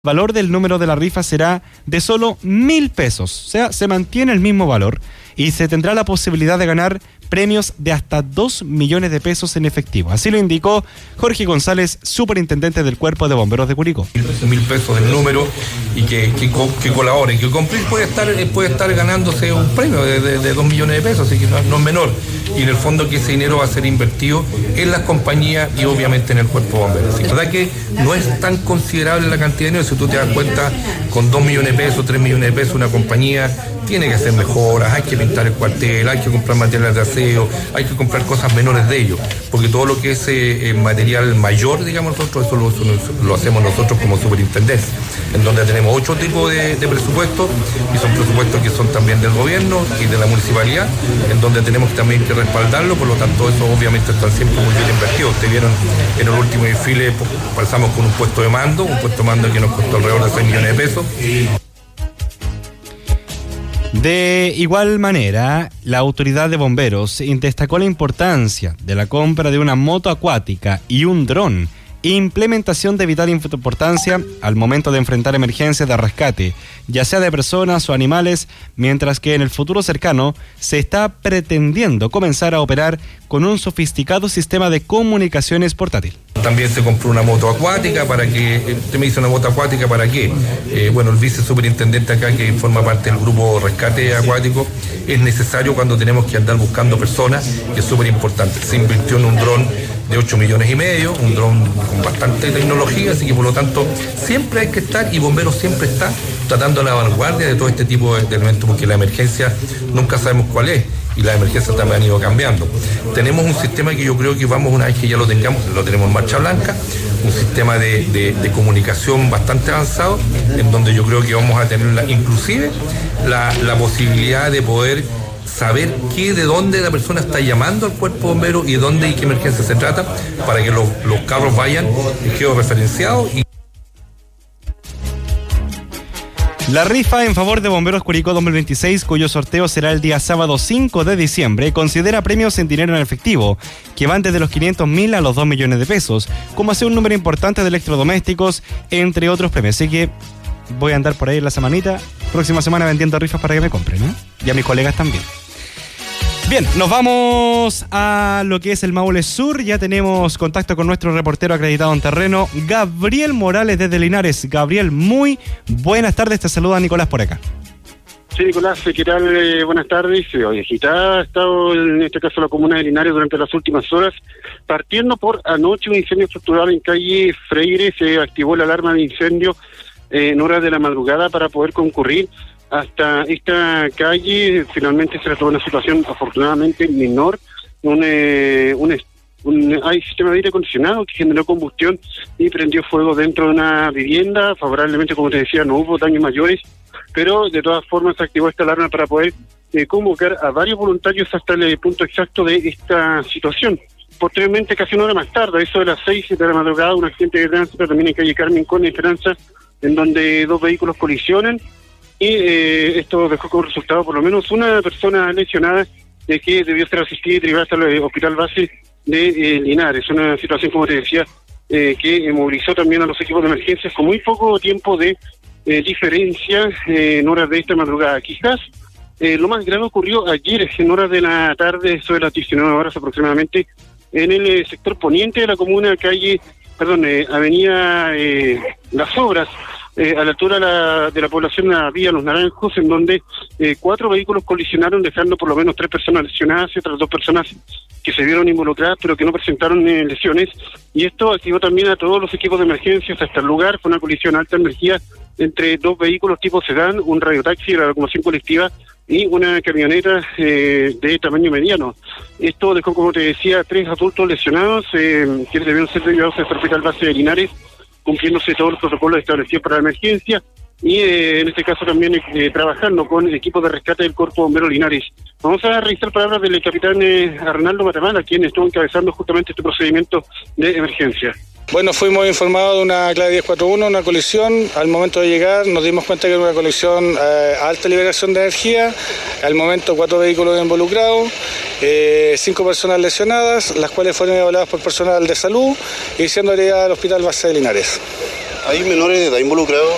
valor del número de la rifa será de solo 1.000 pesos, o sea, se mantiene el mismo valor y se tendrá la posibilidad de ganar premios de hasta 2 millones de pesos en efectivo. Así lo indicó Jorge González, superintendente del Cuerpo de Bomberos de Curicó. 1.000 pesos el número y que colabore, que cumplir puede estar ganándose un premio de 2 millones de pesos, así que no es menor. Y en el fondo que ese dinero va a ser invertido en las compañías y obviamente en el Cuerpo de Bomberos. Así que la verdad que no es tan considerable la cantidad de dinero, si tú te das cuenta, con 2 millones de pesos, 3 millones de pesos, una compañía tiene que hacer mejoras, hay que pintar el cuartel, hay que comprar materiales de aseo, hay que comprar cosas menores de ellos, porque todo lo que es material mayor, digamos nosotros, eso lo hacemos nosotros como superintendencia, en donde tenemos 8 tipos de presupuestos, y son presupuestos que son también del gobierno y de la municipalidad, en donde tenemos también que respaldarlo, por lo tanto eso obviamente está siempre muy bien invertido. Ustedes vieron en el último desfile, pasamos con un puesto de mando que nos costó alrededor de 6 millones de pesos. De igual manera, la autoridad de bomberos destacó la importancia de la compra de una moto acuática y un dron, implementación de vital importancia al momento de enfrentar emergencias de rescate, ya sea de personas o animales, mientras que en el futuro cercano se está pretendiendo comenzar a operar con un sofisticado sistema de comunicaciones portátil. También se compró una moto acuática para que, usted me dice una moto acuática para qué, el vice superintendente acá que forma parte del grupo Rescate Acuático, es necesario cuando tenemos que andar buscando personas, que es súper importante. Se invirtió en un dron de 8 millones y medio, un dron con bastante tecnología, así que por lo tanto siempre hay que estar, y Bomberos siempre está tratando a la vanguardia de todo este tipo de elementos, porque la emergencia nunca sabemos cuál es, y las emergencias también han ido cambiando. Tenemos un sistema que yo creo que vamos, una vez que ya lo tengamos, lo tenemos en marcha blanca, un sistema de comunicación bastante avanzado, en donde yo creo que vamos a tener inclusive la posibilidad de poder saber de dónde la persona está llamando al cuerpo de bomberos y dónde y qué emergencia se trata, para que los carros vayan georreferenciados. La rifa en favor de Bomberos Curicó 2026, cuyo sorteo será el día sábado 5 de diciembre, considera premios en dinero en efectivo, que van desde los 500.000 a los 2 millones de pesos, como así un número importante de electrodomésticos, entre otros premios. Así que voy a andar por ahí en la semanita, próxima semana vendiendo rifas para que me compren, ¿eh? Y a mis colegas también. Bien, nos vamos a lo que es el Maule Sur. Ya tenemos contacto con nuestro reportero acreditado en terreno, Gabriel Morales desde Linares. Gabriel, muy buenas tardes. Te saluda Nicolás por acá. Sí, Nicolás, ¿qué tal? Buenas tardes. Hoy agitada ha estado en este caso la comuna de Linares durante las últimas horas, partiendo por anoche un incendio estructural en calle Freire. Se activó la alarma de incendio en horas de la madrugada para poder concurrir hasta esta calle. Finalmente se trató de una situación afortunadamente menor. Hay sistema de aire acondicionado que generó combustión y prendió fuego dentro de una vivienda. Favorablemente, como te decía, no hubo daños mayores, pero de todas formas se activó esta alarma para poder convocar a varios voluntarios hasta el punto exacto de esta situación. Posteriormente, casi una hora más tarde, eso de las 6 de la madrugada, un accidente de tránsito también en calle Carmen con Esperanza, en donde 2 vehículos colisionan, y esto dejó como resultado por lo menos una persona lesionada que debió ser asistida y derivada hasta el hospital base de Linares. Una situación, como te decía, que movilizó también a los equipos de emergencias con muy poco tiempo de diferencia en horas de esta madrugada. Quizás lo más grave ocurrió ayer en horas de la tarde, sobre las 19 horas aproximadamente, en el sector poniente de la comuna, avenida Las Obras, a la altura de la población de la Vía Los Naranjos, en donde 4 vehículos colisionaron, dejando por lo menos 3 personas lesionadas y otras 2 personas que se vieron involucradas pero que no presentaron lesiones, y esto activó también a todos los equipos de emergencias hasta el lugar. Fue una colisión alta energía entre 2 vehículos tipo sedán, un radiotaxi de la locomoción colectiva y una camioneta de tamaño mediano. Esto dejó, como te decía, 3 adultos lesionados que debieron ser llevados al hospital base de Linares, cumpliéndose todos los protocolos establecidos para la emergencia, y en este caso también trabajando con el equipo de rescate del Cuerpo de Bomberos Linares. Vamos a revisar palabras del capitán Arnaldo Matamala, quien estuvo encabezando justamente este procedimiento de emergencia. Bueno, fuimos informados de una clave 1041, una colisión. Al momento de llegar nos dimos cuenta que era una colisión a alta liberación de energía. Al momento 4 vehículos involucrados, 5 personas lesionadas, las cuales fueron evaluadas por personal de salud y siendo derivadas al hospital base de Linares. ¿Hay menores de edad involucrados?